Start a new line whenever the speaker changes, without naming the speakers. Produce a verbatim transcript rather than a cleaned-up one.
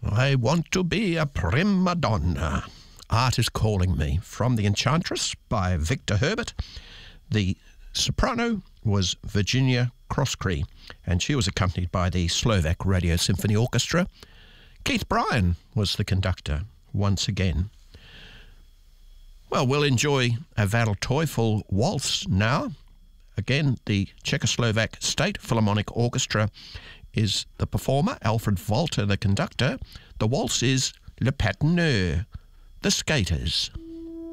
I want to be a prima donna. Art is Calling Me, from The Enchantress by Victor Herbert. The soprano was Virginia Crosscree, and she was accompanied by the Slovak Radio Symphony Orchestra. Keith Bryan was the conductor once again. Well, we'll enjoy a Val Teufel waltz now. Again, the Czechoslovak State Philharmonic Orchestra is the performer, Alfred Walter the conductor. The waltz is Le Patineur, The Skaters.